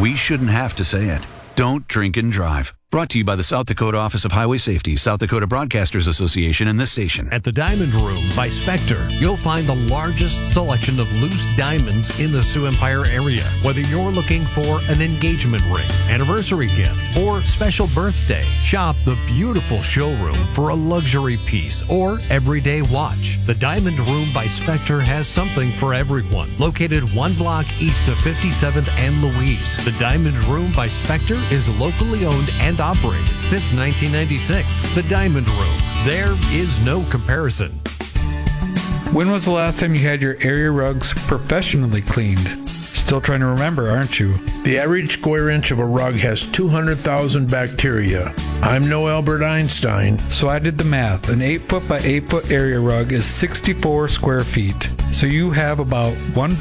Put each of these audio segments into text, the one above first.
We shouldn't have to say it. Don't drink and drive. Brought to you by the South Dakota Office of Highway Safety, South Dakota Broadcasters Association, and this station. At the Diamond Room by Spectre, you'll find the largest selection of loose diamonds in the Sioux Empire area. Whether you're looking for an engagement ring, anniversary gift, or special birthday, shop the beautiful showroom for a luxury piece or everyday watch. The Diamond Room by Spectre has something for everyone. Located 1 block east of 57th and Louise, the Diamond Room by Spectre is locally owned and operated since 1996. The Diamond Room. There is no comparison. When was the last time you had your area rugs professionally cleaned? Still trying to remember, aren't you? The average square inch of a rug has 200,000 bacteria. I'm no Albert Einstein. So I did the math. An 8-foot by 8-foot area rug is 64 square feet. So you have about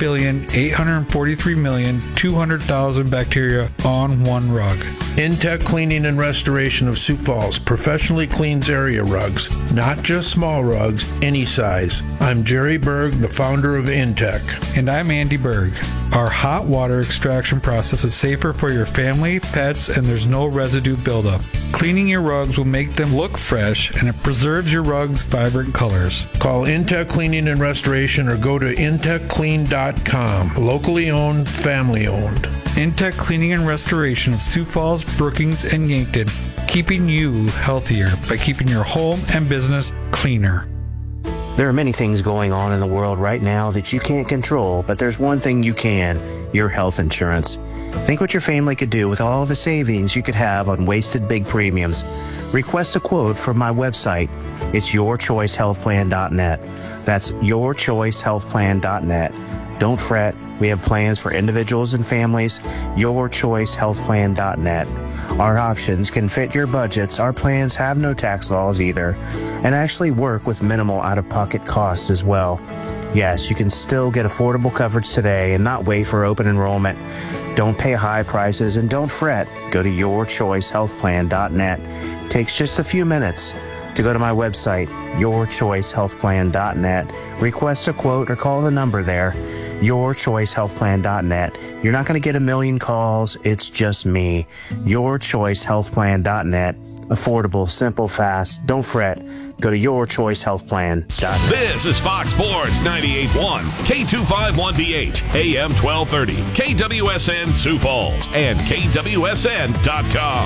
1,843,200,000 bacteria on one rug. Intech Cleaning and Restoration of Sioux Falls professionally cleans area rugs, not just small rugs, any size. I'm Jerry Berg, the founder of Intech. And I'm Andy Berg. Our hot water extraction process is safer for your family, pets, and there's no residue buildup. Cleaning your rugs will make them look fresh, and it preserves your rugs' vibrant colors. Call Intech Cleaning and Restoration or go to intechclean.com. Locally owned, family owned. Intech Cleaning and Restoration of Sioux Falls, Brookings, and Yankton, keeping you healthier by keeping your home and business cleaner. There are many things going on in the world right now that you can't control, but there's one thing you can: your health insurance. Think what your family could do with all the savings you could have on wasted big premiums. Request a quote from my website. It's yourchoicehealthplan.net. That's yourchoicehealthplan.net. Don't fret. We have plans for individuals and families. Yourchoicehealthplan.net. Our options can fit your budgets. Our plans have no tax laws either, and actually work with minimal out-of-pocket costs as well. Yes, you can still get affordable coverage today and not wait for open enrollment. Don't pay high prices and don't fret. Go to yourchoicehealthplan.net. Takes just a few minutes to go to my website, yourchoicehealthplan.net. Request a quote or call the number there, yourchoicehealthplan.net. You're not going to get a million calls. It's just me. Yourchoicehealthplan.net. Affordable, simple, fast. Don't fret. Go to yourchoicehealthplan.net. This is Fox Sports 98.1, K251DH, AM 1230, KWSN Sioux Falls, and KWSN.com.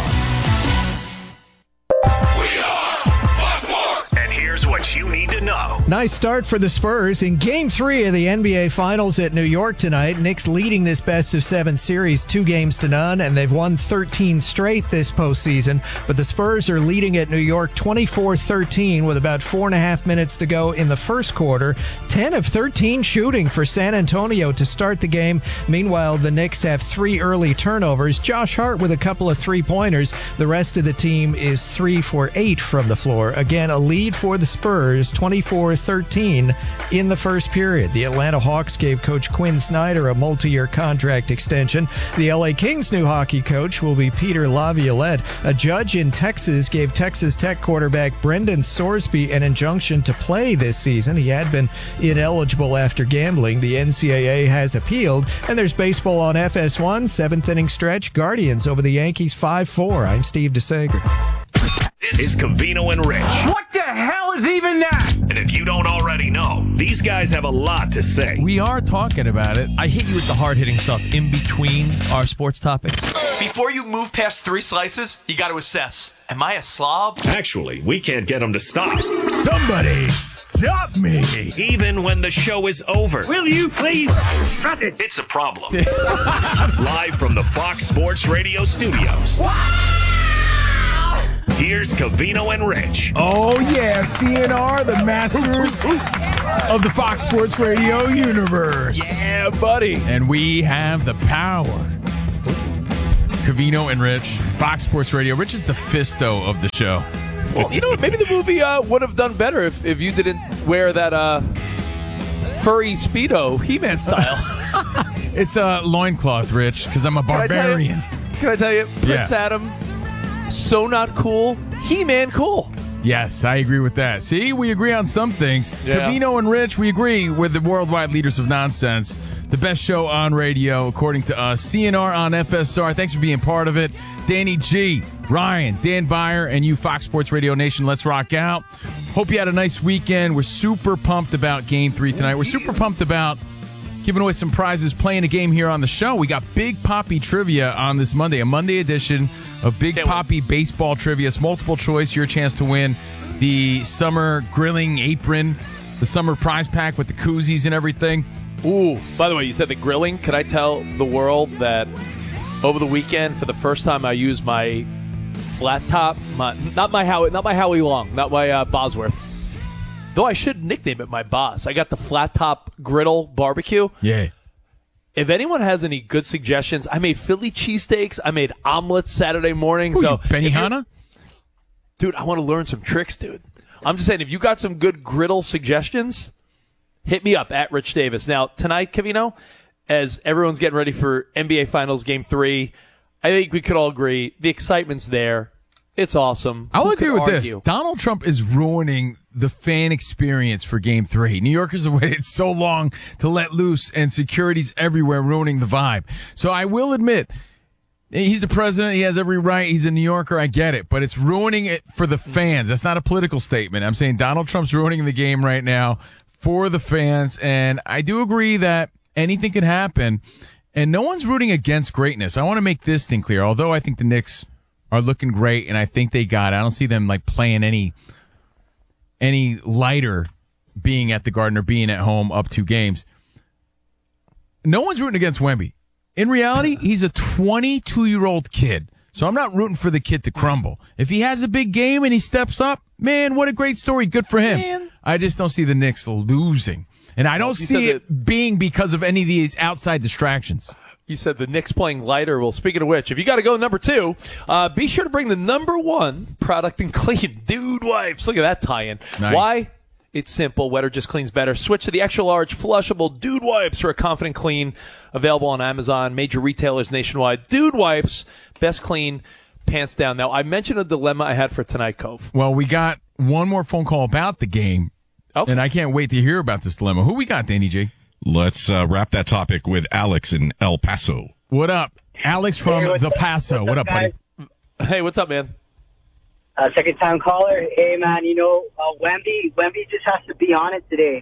Here's what you need to know. Nice start for the Spurs in Game 3 of the NBA Finals at New York tonight. Knicks leading this best-of-7 series 2-0, and they've won 13 straight this postseason. But the Spurs are leading at New York 24-13 with about 4.5 minutes to go in the first quarter. 10 of 13 shooting for San Antonio to start the game. Meanwhile, the Knicks have 3 early turnovers. Josh Hart with a couple of three-pointers. The rest of the team is 3 for 8 from the floor. Again, a lead for the Spurs, 24-13 in the first period. The Atlanta Hawks gave Coach Quinn Snyder a multi-year contract extension. The LA Kings' new hockey coach will be Peter Laviolette. A judge in Texas gave Texas Tech quarterback Brendan Sorsby an injunction to play this season. He had been ineligible after gambling. The NCAA has appealed, and there's baseball on FS1, 7th-inning stretch. Guardians over the Yankees 5-4. I'm Steve DeSager. Is Covino and Rich. What the hell is even that? And if you don't already know, these guys have a lot to say. We are talking about it. I hit you with the hard-hitting stuff in between our sports topics. Before you move past 3 slices, you got to assess. Am I a slob? Actually, we can't get them to stop. Somebody stop me. Even when the show is over. Will you please shut it? It's a problem. Live from the Fox Sports Radio studios. Here's Covino and Rich. Oh, yeah, CNR, the masters of the Fox Sports Radio universe. Yeah, buddy. And we have the power. Covino and Rich, Fox Sports Radio. Rich is the Fisto of the show. Well, you know what? Maybe the movie would have done better if you didn't wear that furry Speedo He-Man style. It's a loincloth, Rich, because I'm a barbarian. Can I tell you? Prince Adam, so not cool. He-Man cool. Yes, I agree with that. See, we agree on some things. Yeah. Covino and Rich, we agree with the worldwide leaders of nonsense. The best show on radio, according to us. CNR on FSR. Thanks for being part of it. Danny G, Ryan, Dan Byer, and you, Fox Sports Radio Nation. Let's rock out. Hope you had a nice weekend. We're super pumped about Game 3 tonight. We're super pumped about giving away some prizes, playing a game here on the show. We got Big Poppy Trivia on this Monday, a Monday edition of Big Poppy Baseball Trivia. It's multiple choice, your chance to win the summer grilling apron, the summer prize pack with the koozies and everything. Ooh, by the way, you said the grilling. Could I tell the world that over the weekend, for the first time, I used my flat top, not my Howie Long, not my Bosworth. Though I should nickname it my Boss. I got the flat top griddle barbecue. Yeah. If anyone has any good suggestions, I made Philly cheesesteaks. I made omelets Saturday morning. Who, so Benihana? Dude, I want to learn some tricks, dude. I'm just saying, if you got some good griddle suggestions, hit me up at Rich Davis. Now, tonight, Covino, as everyone's getting ready for NBA Finals Game 3, I think we could all agree the excitement's there. It's awesome. I'll Who agree could with argue? this. Donald Trump is ruining the fan experience for Game 3. New Yorkers have waited so long to let loose, and security's everywhere ruining the vibe. So I will admit, he's the president. He has every right. He's a New Yorker. I get it. But it's ruining it for the fans. That's not a political statement. I'm saying Donald Trump's ruining the game right now for the fans. And I do agree that anything can happen. And no one's rooting against greatness. I want to make this thing clear. Although I think the Knicks are looking great, and I think they got it. I don't see them like playing any lighter being at the Garden or being at home up 2 games. No one's rooting against Wemby. In reality, he's a 22-year-old kid. So I'm not rooting for the kid to crumble. If he has a big game and he steps up, man, what a great story. Good for him. Man. I just don't see the Knicks losing. And I don't see it being because of any of these outside distractions. You said the Knicks playing lighter. Well, speaking of which, if you got to go number 2, be sure to bring the number 1 product and clean Dude Wipes. Look at that tie-in. Nice. Why? It's simple. Wetter just cleans better. Switch to the extra-large flushable Dude Wipes for a confident clean. Available on Amazon, major retailers nationwide. Dude Wipes, best clean, pants down. Now, I mentioned a dilemma I had for tonight, Cove. Well, we got one more phone call about the game, Okay. and I can't wait to hear about this dilemma. Who we got, Danny J? Let's wrap that topic with Alex in El Paso. What up? Alex from Hey, The Paso. What up, buddy? Hey, what's up, man? Second time caller. Hey, man, Wemby just has to be on it today.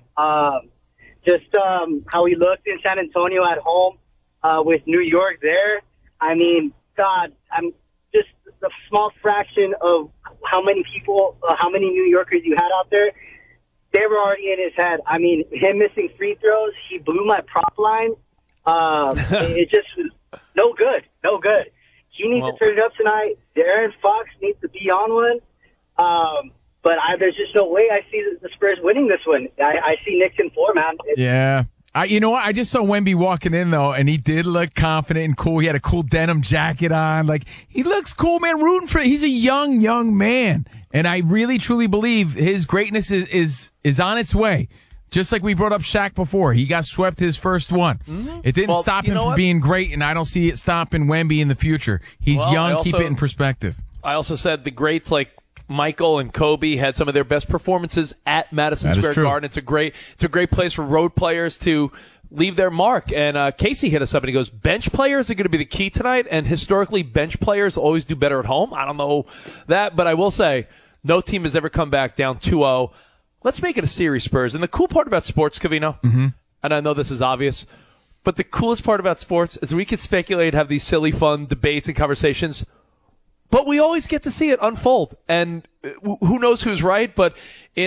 How he looked in San Antonio at home with New York there. I mean, God, I'm just a small fraction of how many New Yorkers you had out there. They were already in his head. I mean, him missing free throws, he blew my prop line. It just was no good. He needs to turn it up tonight. De'Aaron Fox needs to be on one. But there's just no way I see the Spurs winning this one. I see Knicks in 4, man. Yeah. You know what? I just saw Wemby walking in, though, and he did look confident and cool. He had a cool denim jacket on. Like, he looks cool, man. Rooting for he's a young man. And I really, truly believe his greatness is on its way. Just like we brought up Shaq before. He got swept his first one. Mm-hmm. It didn't stop him from being great, and I don't see it stopping Wemby in the future. He's young. Keep it in perspective. I also said the greats like Michael and Kobe had some of their best performances at Madison Square Garden. It's a great place for road players to leave their mark. And Casey hit us up and he goes, bench players are going to be the key tonight. And historically, bench players always do better at home. I don't know that, but I will say no team has ever come back down 2-0. Let's make it a series, Spurs. And the cool part about sports, Covino, and I know this is obvious, but the coolest part about sports is we can speculate, have these silly, fun debates and conversations, but we always get to see it unfold. And who knows who's right, but in,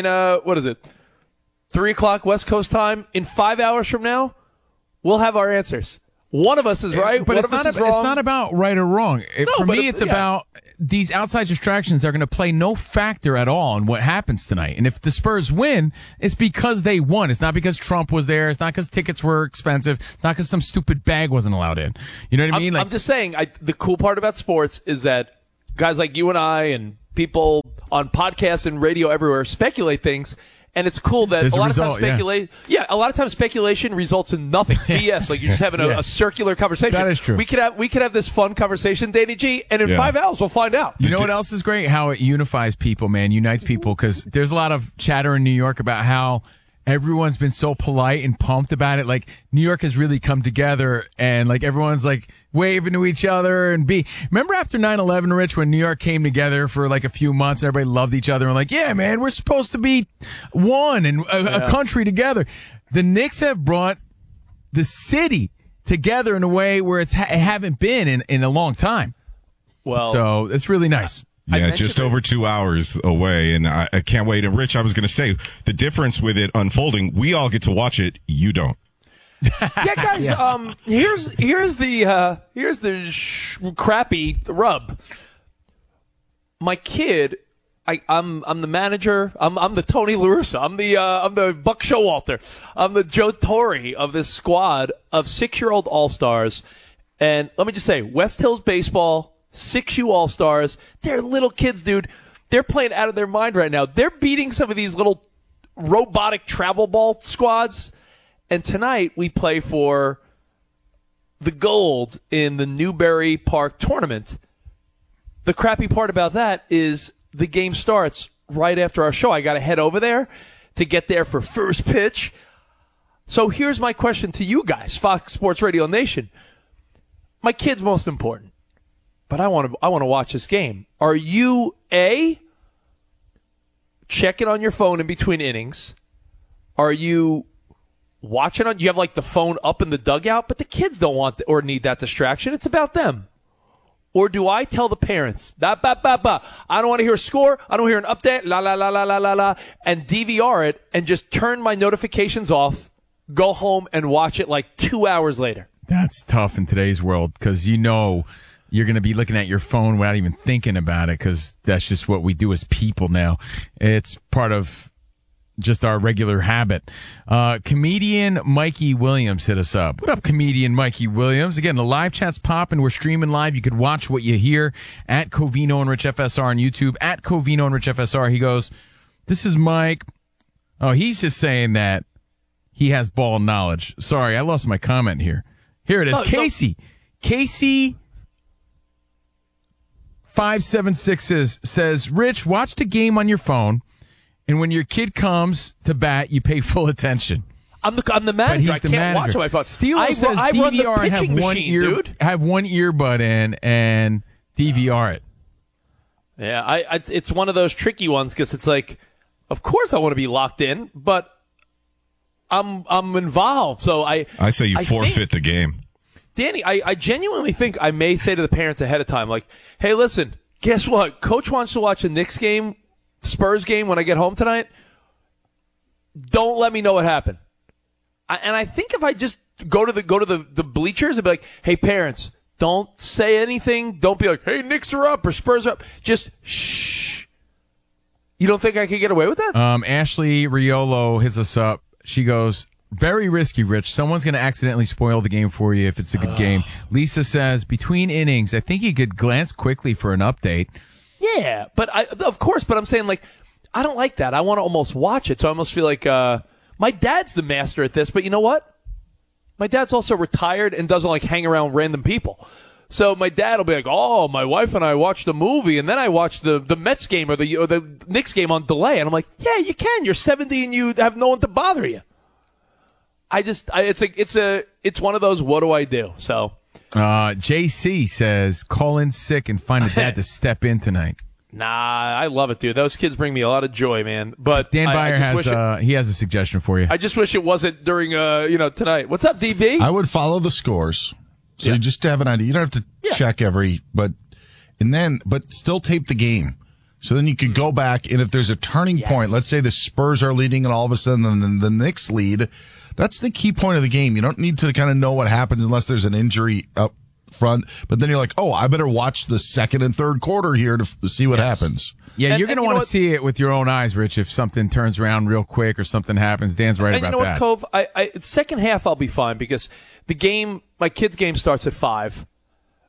3 o'clock West Coast time, in 5 hours from now, we'll have our answers. One of us is right, but it's not about right or wrong. For me, it's about these outside distractions are going to play no factor at all in what happens tonight. And if the Spurs win, it's because they won. It's not because Trump was there. It's not because tickets were expensive. It's not because some stupid bag wasn't allowed in. You know what I mean? I'm just saying, the cool part about sports is that guys like you and I and people on podcasts and radio everywhere speculate things. And it's cool that There's a lot result, of times a lot of times speculation results in nothing. BS, like you're just having a circular conversation. That is true. We could have this fun conversation, Danny G, and in 5 hours we'll find out. You know what else is great? How it unifies people, man, unites people, because there's a lot of chatter in New York about how everyone's been so polite and pumped about it. Like, New York has really come together, and like everyone's like waving to each other and remember after 9/11, Rich, when New York came together for like a few months, everybody loved each other and like, yeah, man, we're supposed to be one and a country together. The Knicks have brought the city together in a way where it haven't been in a long time. Well, so it's really nice. Yeah, just over 2 hours away, and I can't wait. And Rich, I was going to say, the difference with it unfolding, we all get to watch it, you don't. Yeah, guys. Here's the crappy rub. My kid, I'm the manager. I'm the Tony La Russa. I'm the Buck Showalter. I'm the Joe Torre of this squad of 6-year-old all-stars. And let me just say, West Hills baseball, 6U all-stars. They're little kids, dude. They're playing out of their mind right now. They're beating some of these little robotic travel ball squads. And tonight we play for the gold in the Newbury Park tournament. The crappy part about that is the game starts right after our show. I got to head over there to get there for first pitch. So here's my question to you guys, Fox Sports Radio Nation. My kid's most important, but I want to watch this game. Are you A, checking on your phone in between innings? Are you watching on? You have like the phone up in the dugout, but the kids don't want or need that distraction. It's about them. Or do I tell the parents, I don't want to hear a score, I don't want to hear an update, la la la la la la la, and DVR it and just turn my notifications off, go home and watch it like 2 hours later? That's tough in today's world, because you know you're going to be looking at your phone without even thinking about it, because that's just what we do as people now. It's part of just our regular habit. Comedian Mikey Williams hit us up. What up, comedian Mikey Williams? Again, the live chat's popping. We're streaming live. You could watch what you hear at Covino and Rich FSR on YouTube, at Covino and Rich FSR. He goes, this is Mike. Oh, he's just saying that he has ball knowledge. Sorry, I lost my comment here. Here it is. Casey. Casey 576 says, Rich, watch the game on your phone, and when your kid comes to bat, you pay full attention. I'm the manager. I can't watch on my phone. Steele says I run the DVR and pitching machine, dude. Have one earbud in and DVR it. Yeah, it's one of those tricky ones, because it's like, of course I want to be locked in, but I'm involved. So I say you forfeit the game. Danny, I genuinely think I may say to the parents ahead of time, like, hey, listen, guess what? Coach wants to watch a Knicks game, Spurs game when I get home tonight. Don't let me know what happened. And I think if I just go to the bleachers and be like, hey, parents, don't say anything. Don't be like, hey, Knicks are up or Spurs are up. Just shh. You don't think I could get away with that? Ashley Riolo hits us up. She goes, very risky, Rich. Someone's going to accidentally spoil the game for you if it's a good game. Lisa says, between innings, I think you could glance quickly for an update. Yeah, but of course, but I'm saying, like, I don't like that. I want to almost watch it, so I almost feel like my dad's the master at this, but you know what? My dad's also retired and doesn't like hang around random people. So my dad will be like, oh, my wife and I watched a movie, and then I watched the Mets game or the Knicks game on delay. And I'm like, yeah, you can. You're 70 and you have no one to bother you. It's one of those, what do I do? So JC says, call in sick and find a dad to step in tonight. Nah, I love it, dude. Those kids bring me a lot of joy, man. But Dan Byer has a suggestion for you. I just wish it wasn't during tonight. What's up, DB? I would follow the scores. So you just have an idea. You don't have to check but still tape the game. So then you could go back, and if there's a turning point, let's say the Spurs are leading and all of a sudden the Knicks lead, that's the key point of the game. You don't need to kind of know what happens unless there's an injury up front. But then you're like, oh, I better watch the second and third quarter here to see what happens. Yeah, you're going to want to see it with your own eyes, Rich, if something turns around real quick or something happens. Dan's right about that. And you know what, Cove? Second half I'll be fine, because the game, my kid's game starts at 5.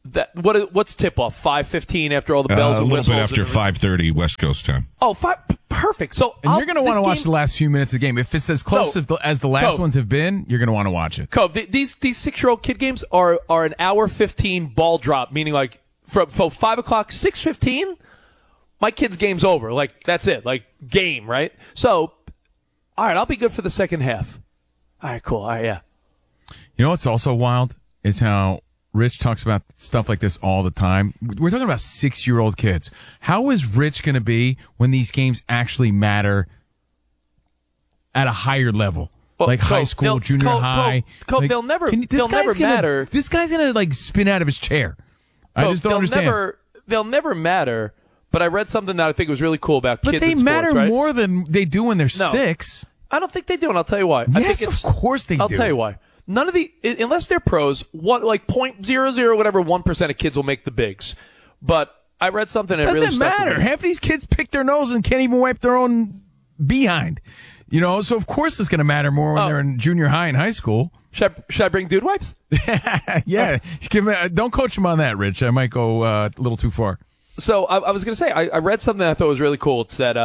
What's tip-off? 5:15 after all the bells and whistles? A little bit after 5:30 West Coast time. Oh, perfect. So you're going to want to watch the last few minutes of the game. If it's as close as the last ones have been, you're going to want to watch it. These 6-year-old kid games are an hour 15 ball drop, meaning like from 5 o'clock, 6:15, my kid's game's over. Like, that's it. Like, game, right? So, all right, I'll be good for the second half. All right, cool. All right, yeah. You know what's also wild is how Rich talks about stuff like this all the time. We're talking about 6-year-old kids. How is Rich going to be when these games actually matter at a higher level? Well, like high school, junior high. They'll never matter. This guy's going to like spin out of his chair. I just don't understand. They'll never matter, but I read something that I think was really cool about kids in sports, But they matter right? more than they do when they're 6. I don't think they do, and I'll tell you why. Yes, of course they do. I'll tell you why. None of unless they're pros, like 0.00 whatever 1% of kids will make the bigs. But I read something that doesn't really matter. Half of these kids pick their nose and can't even wipe their own behind. You know, so of course it's going to matter more when they're in junior high and high school. Should I bring dude wipes? Yeah. Don't coach him on that, Rich. I might go a little too far. So I was going to say, I read something that I thought was really cool. It said,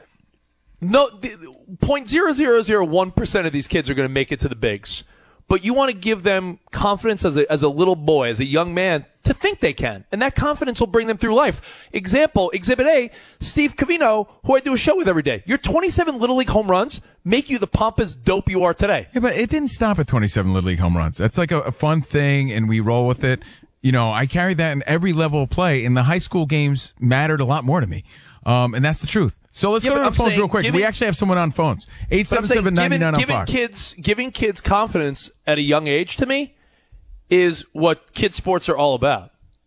0.0001% of these kids are going to make it to the bigs. But you want to give them confidence as a little boy, as a young man, to think they can. And that confidence will bring them through life. Example, Exhibit A, Steve Covino, who I do a show with every day. Your 27 Little League home runs make you the pompous dope you are today. Yeah, but it didn't stop at 27 Little League home runs. That's like a fun thing, and we roll with it. You know, I carried that in every level of play, and the high school games mattered a lot more to me. And that's the truth. So let's go to the phones real quick. We actually have someone on phones. 877-99 on Fox. Giving kids confidence at a young age, to me, is what kids sports are all about.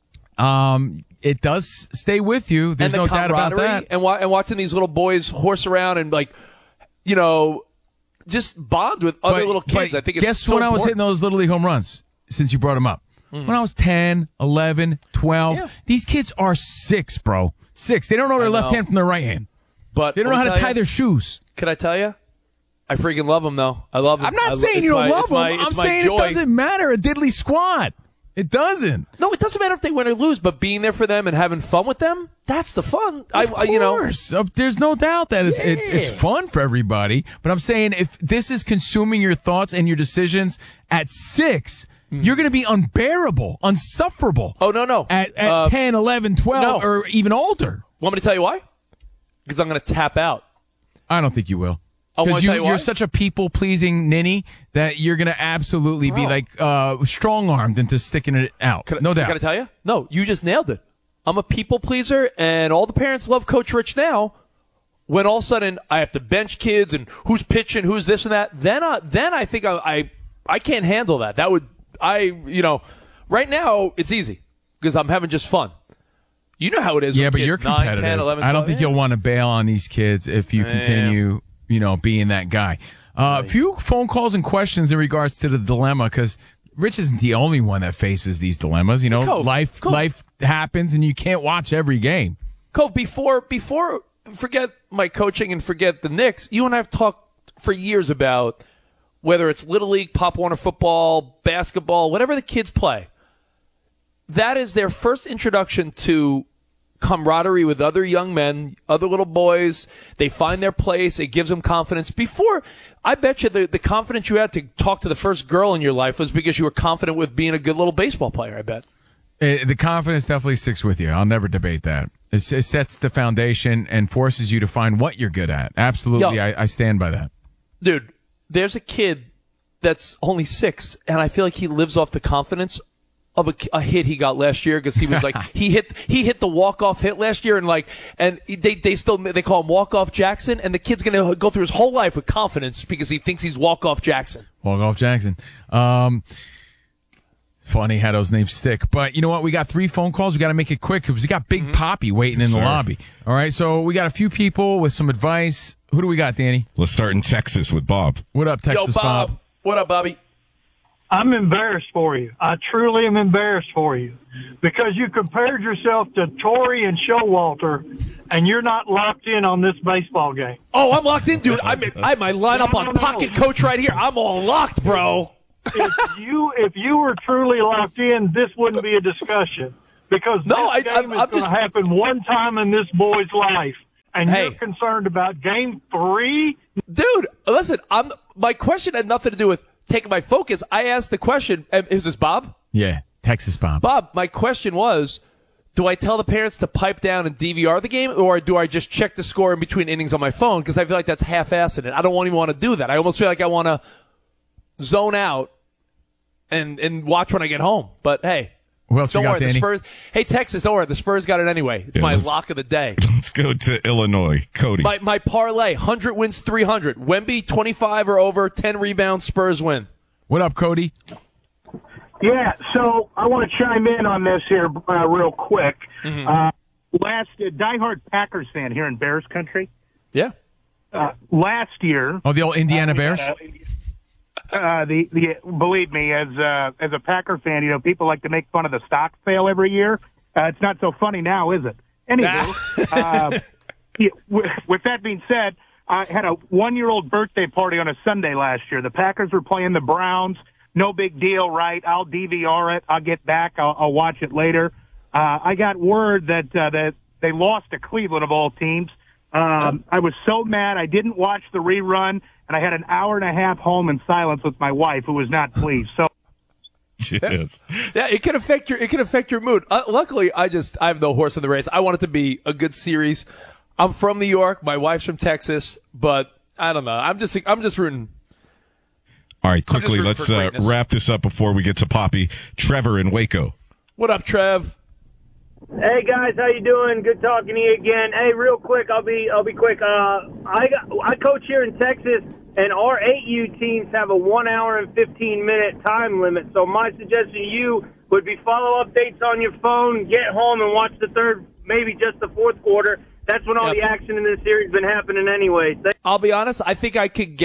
It does stay with you. There's no doubt about that. And watching these little boys horse around and, like, you know, just bond with other little kids. I think it's guess so when important. I was hitting those Little League home runs, since you brought them up. When I was 10, 11, 12, these kids are 6, bro. 6. They don't know their left hand from their right hand. But they don't know how to tie their shoes. Can I tell you? I freaking love them, though. I love them. I'm not saying you don't love them. I'm saying it doesn't matter a diddly squat. It doesn't. No, it doesn't matter if they win or lose, but being there for them and having fun with them, that's the fun. Of course. There's no doubt that it's fun for everybody. But I'm saying if this is consuming your thoughts and your decisions at 6, you're going to be unbearable, unsufferable. Oh, no. At 10, 11, 12, or even older. Want me to tell you why? Because I'm going to tap out. I don't think you will. Because you're such a people-pleasing ninny that you're going to absolutely be like strong-armed into sticking it out. No doubt. I got to tell you? No, you just nailed it. I'm a people pleaser, and all the parents love Coach Rich now. When all of a sudden I have to bench kids and who's pitching, who's this and that, then I think I can't handle that. That would right now it's easy because I'm having just fun. You know how it is. Yeah, but you're competitive. 9, 10, 11, 12, I don't think you'll want to bail on these kids if you continue, being that guy. A few phone calls and questions in regards to the dilemma, because Rich isn't the only one that faces these dilemmas. Life happens, and you can't watch every game. Cole, before forget my coaching and forget the Knicks, you and I have talked for years about whether it's Little League, Pop Warner football, basketball, whatever the kids play. That is their first introduction to camaraderie with other young men, other little boys. They find their place. It gives them confidence. Before, I bet you the confidence you had to talk to the first girl in your life was because you were confident with being a good little baseball player, I bet. The confidence definitely sticks with you. I'll never debate that. It sets the foundation and forces you to find what you're good at. Absolutely, I stand by that. Dude, there's a kid that's only 6, and I feel like he lives off the confidence of a hit he got last year, because he was like he hit the walk-off hit last year, and they call him walk-off Jackson, and the kid's gonna go through his whole life with confidence because he thinks he's walk-off Jackson. Walk-off Jackson. Funny how those names stick. But you know what? We got 3 phone calls. We got to make it quick because we got Big Poppy waiting in the lobby. All right, so we got a few people with some advice. Who do we got, Danny? Let's start in Texas with Bob. What up, Texas Bob? What up, Bobby? I'm embarrassed for you. I truly am embarrassed for you because you compared yourself to Torrey and Showalter, and you're not locked in on this baseball game. Oh, I'm locked in, dude. I have my lineup on Pocket Coach right here. I'm all locked, bro. if you were truly locked in, this wouldn't be a discussion because this game is going to happen one time in this boy's life, and you're concerned about Game 3. Dude, listen, my question had nothing to do with taking my focus. I asked the question. Is this Bob? Yeah, Texas Bob. Bob, my question was, do I tell the parents to pipe down and DVR the game, or do I just check the score in between innings on my phone? Because I feel like that's half-assing it. I don't even want to do that. I almost feel like I want to zone out and watch when I get home. But hey, who else don't we got, worry, Danny? the Spurs. Hey, Texas, don't worry, the Spurs got it anyway. It's my lock of the day. Let's go to Illinois, Cody. My parlay: 100 wins, 300. Wemby 25 or over, 10 rebounds. Spurs win. What up, Cody? Yeah, so I want to chime in on this here real quick. Last diehard Packers fan here in Bears country. Yeah. Last year. Oh, the old Indiana Bears. Believe me, as a Packer fan, you know, people like to make fun of the stock sale every year. It's not so funny now, is it? Anywho, with that being said, I had a 1-year-old birthday party on a Sunday last year. The Packers were playing the Browns. No big deal, right? I'll DVR it. I'll get back. I'll watch it later. I got word that they lost to Cleveland of all teams. I was so mad I didn't watch the rerun, and I had an hour and a half home in silence with my wife, who was not pleased. So, yes. Yeah, it can affect your mood. Luckily, I have no horse in the race. I want it to be a good series. I'm from New York. My wife's from Texas, but I don't know. I'm just rooting. All right, quickly, let's wrap this up before we get to Poppy. Trevor in Waco. What up, Trev? Hey guys, how you doing? Good talking to you again. Hey, real quick, I'll be quick. I coach here in Texas, and our 8U teams have a 1 hour and 15-minute time limit. So my suggestion to you would be follow updates on your phone, get home, and watch the third, maybe just the fourth quarter. That's when all the action in this series has been happening anyways. I'll be honest. I think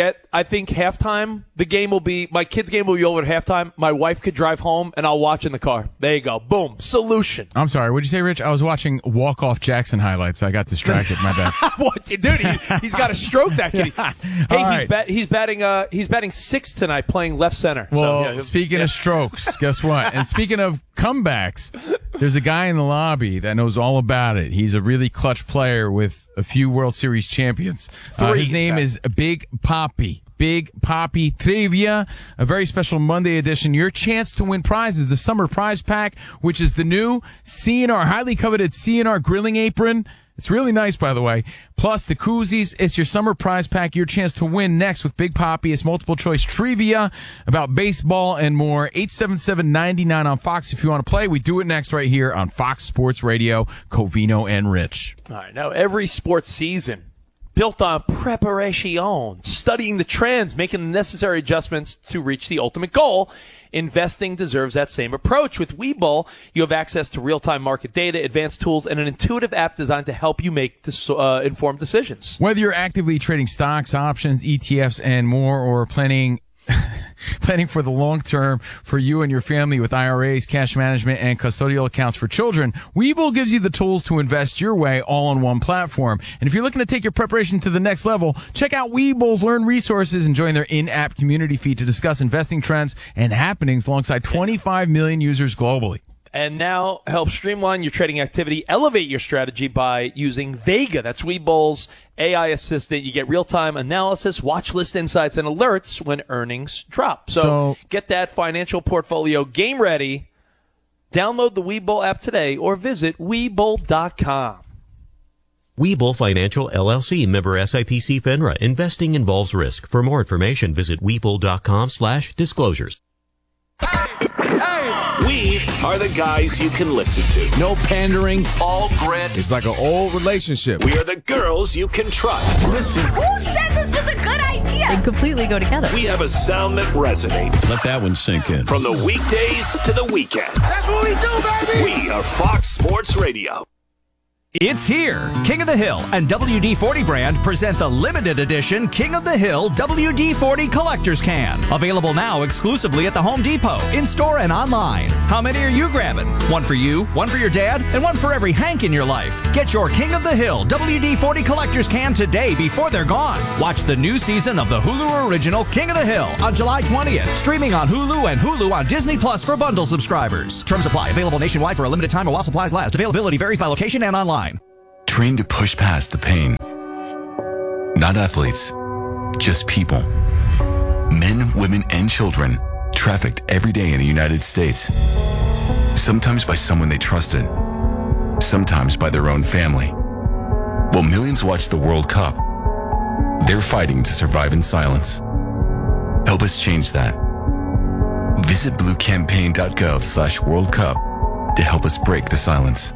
halftime, my kids' game will be over at halftime. My wife could drive home, and I'll watch in the car. There you go. Boom. Solution. I'm sorry. What'd you say, Rich? I was watching Walk-Off Jackson highlights. I got distracted. My bad. What? Dude, he's got a stroke, that kid. Hey, he's batting sixth tonight playing left center. Well, speaking of strokes, guess what? And speaking of comebacks, there's a guy in the lobby that knows all about it. He's a really clutch player with a few World Series champions. His name is Big Papi. Big Papi Trivia, a very special Monday edition. Your chance to win prizes, the Summer Prize Pack, which is the new C&R, highly coveted C&R grilling apron. It's really nice, by the way. Plus the koozies. It's your Summer Prize Pack. Your chance to win next with Big Papi. It's multiple choice trivia about baseball and more. 877-99 on Fox if you want to play. We do it next right here on Fox Sports Radio. Covino and Rich. All right. Now, every sports season built on preparation, studying the trends, making the necessary adjustments to reach the ultimate goal. Investing deserves that same approach. With Webull, you have access to real-time market data, advanced tools, and an intuitive app designed to help you make informed decisions. Whether you're actively trading stocks, options, ETFs, and more, or planning for the long term for you and your family with IRAs, cash management, and custodial accounts for children, Webull gives you the tools to invest your way all on one platform. And if you're looking to take your preparation to the next level, check out Webull's Learn Resources and join their in-app community feed to discuss investing trends and happenings alongside 25 million users globally. And now help streamline your trading activity, elevate your strategy by using Vega. That's Webull's AI assistant. You get real-time analysis, watch list insights, and alerts when earnings drop. So get that financial portfolio game ready. Download the Webull app today or visit Webull.com. Webull Financial LLC, member SIPC FINRA. Investing involves risk. For more information, visit Webull.com/disclosures. We are the guys you can listen to. No pandering, all grit. It's like an old relationship. We are the girls you can trust. Listen. Who said this was a good idea? They completely go together. We have a sound that resonates. Let that one sink in. From the weekdays to the weekends. That's what we do, baby. We are Fox Sports Radio. It's here. King of the Hill and WD-40 brand present the limited edition King of the Hill WD-40 Collector's Can. Available now exclusively at the Home Depot, in-store and online. How many are you grabbing? One for you, one for your dad, and one for every Hank in your life. Get your King of the Hill WD-40 Collector's Can today before they're gone. Watch the new season of the Hulu original King of the Hill on July 20th. Streaming on Hulu and Hulu on Disney Plus for bundle subscribers. Terms apply. Available nationwide for a limited time while supplies last. Availability varies by location and online. Trained to push past the pain. Not athletes, just people. Men, women, and children trafficked every day in the United States. Sometimes by someone they trusted, sometimes by their own family. While millions watch the World Cup, they're fighting to survive in silence. Help us change that. Visit bluecampaign.gov/World Cup to help us break the silence.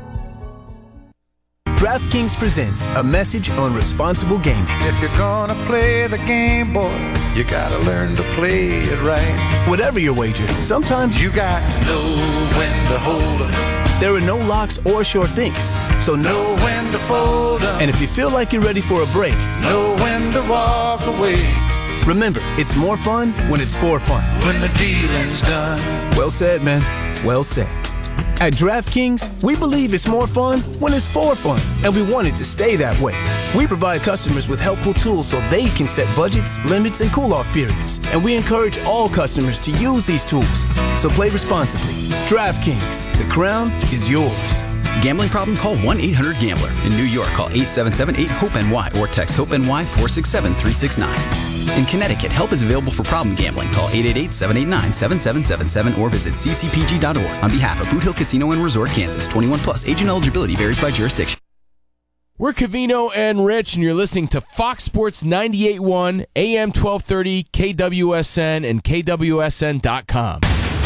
DraftKings presents a message on responsible gaming. If you're gonna play the game, boy, you gotta learn to play it right. Whatever your wager, sometimes you got to know when to hold 'em. There are no locks or sure things, so know when to fold 'em. And if you feel like you're ready for a break, know when to walk away. Remember, it's more fun when it's for fun. When the dealing's done. Well said, man. Well said. At DraftKings, we believe it's more fun when it's for fun, and we want it to stay that way. We provide customers with helpful tools so they can set budgets, limits, and cool-off periods, and we encourage all customers to use these tools. So play responsibly. DraftKings, the crown is yours. Gambling problem? Call 1-800-GAMBLER. In New York, call 877-8-HOPE-NY or text HOPE-NY 467-369. In Connecticut, help is available for problem gambling. Call 888-789-7777 or visit ccpg.org. On behalf of Boot Hill Casino and Resort, Kansas. 21 plus. Age and eligibility varies by jurisdiction. We're Covino and Rich, and you're listening to Fox Sports 98.1, AM 1230, KWSN, and KWSN.com.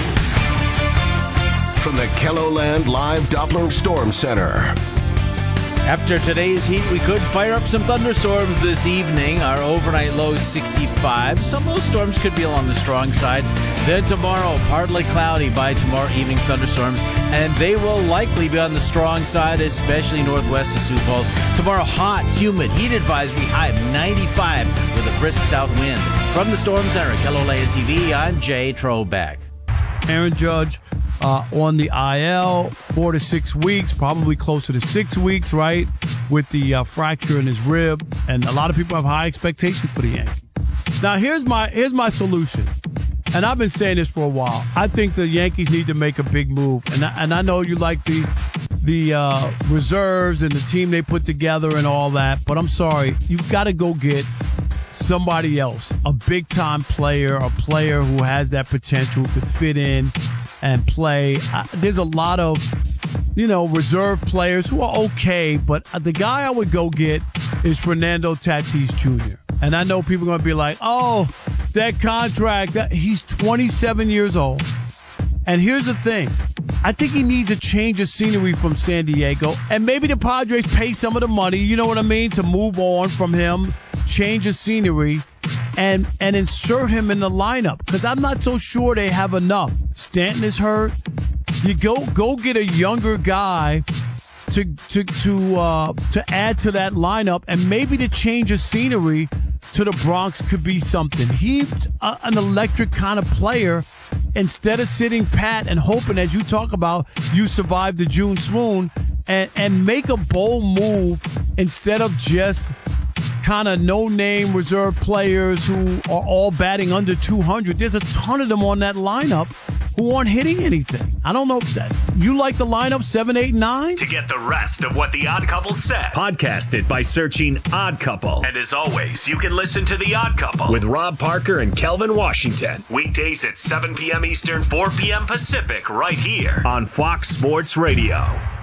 From the KELOLAND Live Doppler Storm Center. After today's heat, we could fire up some thunderstorms this evening. Our overnight low is 65. Some of those storms could be along the strong side. Then tomorrow, partly cloudy by tomorrow evening thunderstorms, and they will likely be on the strong side, especially northwest of Sioux Falls. Tomorrow, hot, humid, heat advisory high of 95 with a brisk south wind. From the Storm Center, KELOLAND TV, I'm Jay Trobeck. Aaron Judge on the IL, 4 to 6 weeks, probably closer to 6 weeks, right, with the fracture in his rib. And a lot of people have high expectations for the Yankees. Now, here's my solution. And I've been saying this for a while. I think the Yankees need to make a big move. And I know you like the reserves and the team they put together and all that, but I'm sorry. You've got to go get somebody else, a big-time player, a player who has that potential, could fit in and play. There's a lot of, reserve players who are okay, but the guy I would go get is Fernando Tatis Jr. And I know people are going to be like, oh, that contract. He's 27 years old. And here's the thing. I think he needs a change of scenery from San Diego. And maybe the Padres pay some of the money, you know what I mean, to move on from him, change of scenery, and insert him in the lineup, because I'm not so sure they have enough. Stanton is hurt. You go get a younger guy to add to that lineup, and maybe the change of scenery to the Bronx could be something. He's an electric kind of player. Instead of sitting pat and hoping, as you talk about, you survive the June swoon, and make a bold move instead of just kind of no-name reserve players who are all batting under 200. There's a ton of them on that lineup who aren't hitting anything. I don't know if that. You like the lineup 7, 8, 9? To get the rest of what The Odd Couple said, podcast it by searching Odd Couple. And as always, you can listen to The Odd Couple with Rob Parker and Kelvin Washington. Weekdays at 7 p.m. Eastern, 4 p.m. Pacific, right here on Fox Sports Radio.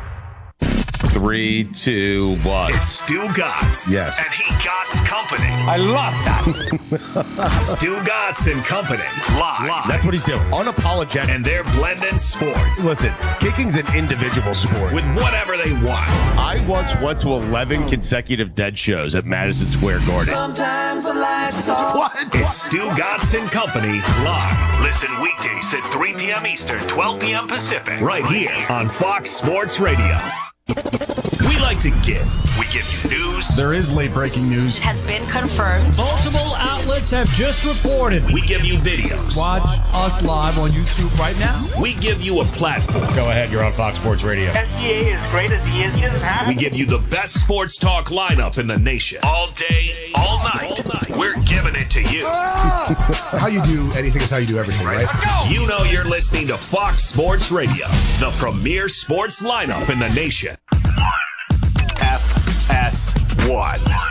3, 2, 1. It's Stu Gotts. Yes. And he Gotts Company. I love that. Stu Gotts and Company. Live. That's what he's doing. Unapologetic. And they're blending sports. Listen, kicking's an individual sport. With whatever they want. I once went to 11 consecutive Dead shows at Madison Square Garden. Sometimes the light is off. What? It's Stu Gotts and Company live. Listen weekdays at 3 p.m. Eastern, 12 p.m. Pacific. Right here on Fox Sports Radio. We like to give. We give you news. There is late breaking news. It has been confirmed. Multiple outlets have just reported. We give you videos. Watch us live on YouTube right now. We give you a platform. Go ahead, you're on Fox Sports Radio. SGA is great as he is. He doesn't have We give you the best sports talk lineup in the nation. All day, all night. We're giving it to you. How you do anything is how you do everything, right? Let's go. You know you're listening to Fox Sports Radio, the premier sports lineup in the nation. FS1.